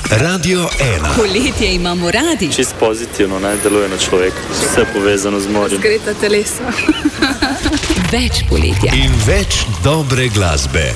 Radio 1. Poletje imamo radi. Čist pozitivno, ne, deluje na človeka. Vse povezano z morjem. Zgreta telesa. Več poletja. In več dobre glasbe.